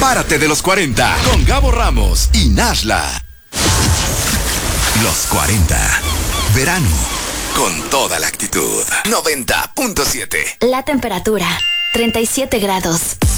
Párate de los 40 con Gabo Ramos y Nashla. Los 40. Verano. Con toda la actitud. 90.7. La temperatura, 37 grados.